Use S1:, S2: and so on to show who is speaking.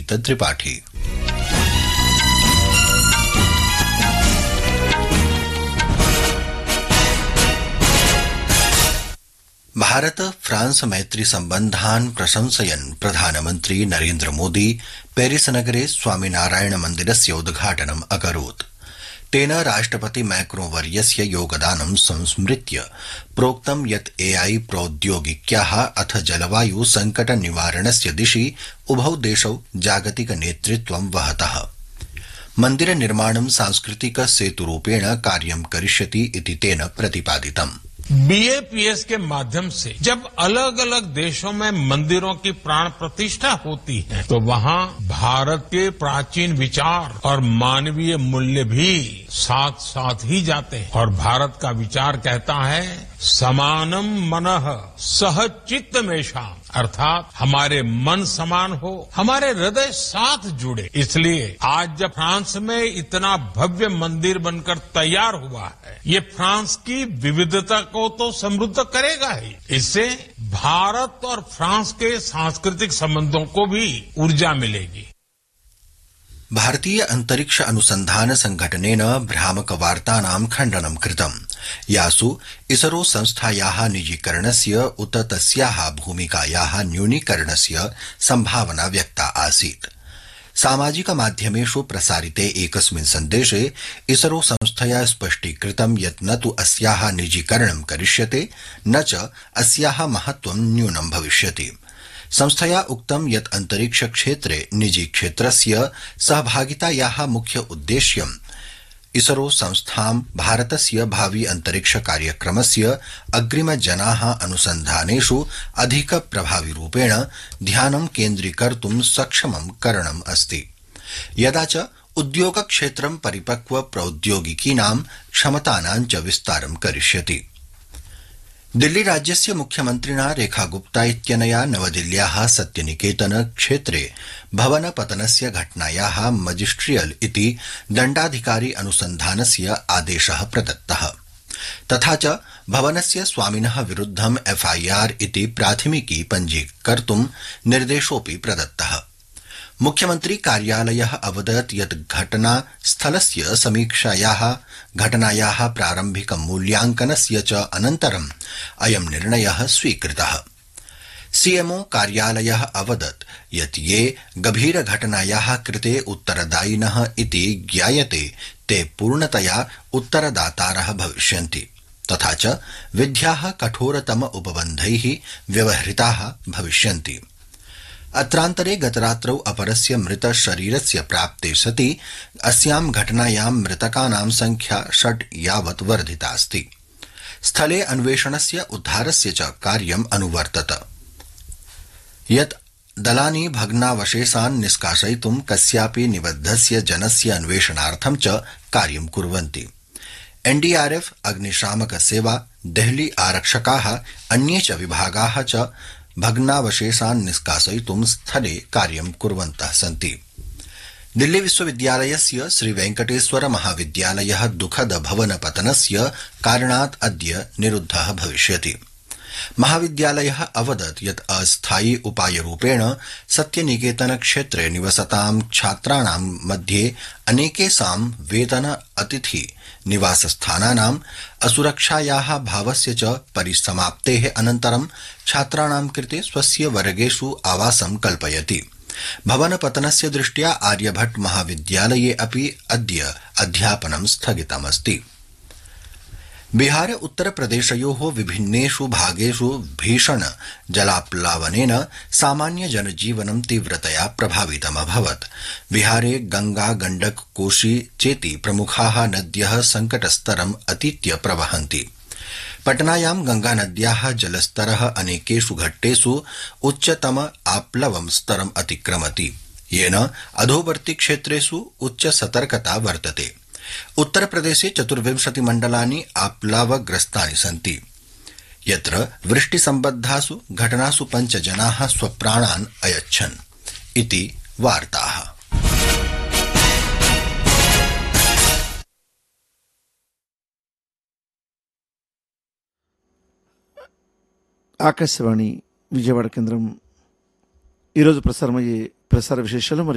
S1: Amit Tripathi. Bharat France मैत्री सम्बन्धान् प्रशंसयन् प्रधानमन्त्री Narendra Modi Paris नगरे स्वामिनारायण मन्दिरस्य उद्घाटनम् अकरोत्। तेन राष्ट्रपति मैक्रों वर्यस्य योगदानं संस्मृत्य प्रोक्तं यत् एआई प्रौद्योगिक्याः अथ जलवायु संकट निवारणस्य दिशि उभौ देशौ जागतिक नेतृत्वं वहतः। मन्दिर निर्माणं सांस्कृतिक सेतुरूपेण कार्यं करिष्यति इति तेन प्रतिपादितम्।
S2: बीएपीएस के माध्यम से जब अलग अलग देशों में मंदिरों की प्राण प्रतिष्ठा होती है तो वहाँ भारत के प्राचीन विचार और मानवीय मूल्य भी साथ साथ ही जाते हैं। और भारत का विचार कहता है समानम मनः सह चित्तमेषाम्, अर्थात हमारे मन समान हो, हमारे हृदय साथ जुड़े। इसलिए आज जब फ्रांस में इतना भव्य मंदिर बनकर तैयार हुआ है, ये फ्रांस की विविधता को तो समृद्ध करेगा ही, इससे भारत और फ्रांस के सांस्कृतिक संबंधों को भी ऊर्जा मिलेगी।
S1: भारतीय अंतरिक्ष अनुसंधान संघटनेन भ्रामक वार्तानां खण्डनं कृतम्, यासु इसरो संस्थायाः निजीकरणस्य उत तस्याः भूमिकायाः न्यूनीकरणस्य सम्भावना व्यक्ता आसीत्। सामाजिक माध्यमेषु प्रसारिते एकस्मिन् सन्देशे इसरो संस्थया स्पष्टीकृतं यत् न तु अस्याः निजीकरणं करिष्यते न च अस्याः महत्त्वं न्यूनं भविष्यति। संस्थया उक्तं यत् अंतरिक्ष क्षेत्रे निजी क्षेत्रस्य सहभागितायाः मुख्य उद्देश्यं इसरो संस्थां भारतस्य भावी अंतरिक्ष कार्यक्रमस्य अग्रिमजनाः अनुसन्धानेषु अधिक प्रभाविरूपेण ध्यानं केन्द्रीकर्तुं सक्षमं करणम् अस्ति। यदा च उद्योगक्षेत्रं परिपक्व प्रौद्योगिकीनां क्षमतानां च विस्तारं करिष्यति। दिल्ली राज्यस्य मुख्यमन्त्रिणा रेखा गुप्ता इत्यनया नवदिल्ल्याः सत्यनिकेतन क्षेत्रे भवनपतनस्य घटनायाः मजिस्ट्रियल इति दण्डाधिकारी अनुसन्धानस्य आदेशः प्रदत्तः। तथा च भवनस्य स्वामिनः विरुद्धं एफआईआर इति प्राथमिकी पञ्जीकर्तुं निर्देशोऽपि प्रदत्तः। मुख्यमंत्री कार्यालयः अवदत् यत् घटनास्थलस्य समीक्षायाः घटनायाः प्रारम्भिक मूल्यांकनस्य च अनन्तरम् अयं निर्णयः स्वीकृतः। सीएमओ कार्यालयः अवदत् यत् ये गभीर घटनायाः कृते उत्तरदायिनः इति ज्ञायते ते पूर्णतया उत्तरदातारः भविष्यन्ति, तथा च विध्याः कठोरतम उपबन्धैः व्यवहृताः भविष्यन्ति। अत्रान्तरे गतरात्रौ अपरस्य मृत शरीरस्य प्राप्ते सति अस्यां घटनायां मृतकानां संख्या 6 यावत् वर्धितास्ति। स्थले अन्वेषणस्य उद्धारस्य च कार्यम् अनुवर्तत। यत् दलानि भग्नावशेषान् निष्कासयितुं कस्यापि निबद्धस्य जनस्य अन्वेषणार्थं च कार्यं कुर्वन्ति। एनडीआरएफ, अग्निशामक सेवा, देहली आरक्षकाः, अन्ये च विभागाः च भग्नावशेषान् निष्कासयितुं स्थले कार्यं कुर्वन्तः सन्ति। दिल्ली विश्वविद्यालयस्य श्री वेंकटेश्वर महाविद्यालयः दुःखद भवनपतनस्य कारणात् अद्य निरुद्धः भविष्यति। महाविद्यालयः अवदत् यत् अस्थायी उपायरूपेण सत्यनिकेतन क्षेत्रे निवसतां छात्राणां मध्ये अनेकेषां वेतन अतिथि निवासस्थानानाम् असुरक्षायाः भावस्य च परिसमाप्तेः अनन्तरं छात्राणां कृते स्वस्य वर्गेषु आवासं कल्पयति। भवनपतनस्य दृष्ट्या आर्यभट्ट महाविद्यालये अपि अद्य अध्यापनं स्थगितमस्ति। बिहार उत्तरप्रदेशयोः विभिन्नेषु भागेषु भीषण जलाप्लावनेन सामान्य जनजीवनं तीव्रतया प्रभावितमभवत्। बिहारे गंगा, गण्डक, कोशी चेति प्रमुखाः नद्यः संकटस्तरम् अतीत्य प्रवहन्ति। पटनायां गंगानद्याः जलस्तरः अनेकेषु घट्टेषु उच्चतम आप्लवं स्तरम् अतिक्रमति, येन अधोवर्ति क्षेत्रेषु उच्च सतर्कता वर्तते। उत्तरप्रदेशे 24 मण्डलानि आप्लावग्रस्तानि सन्ति, यत्र वृष्टिसम्बद्धासु घटनासु 5 जनाः स्वप्राणान् अयच्छन् इति वार्ताः।
S3: ఆకాశవాణి విజయవాడ కేంద్రం ఈరోజు ప్రసారమయ్యే ప్రసార విశేషాలు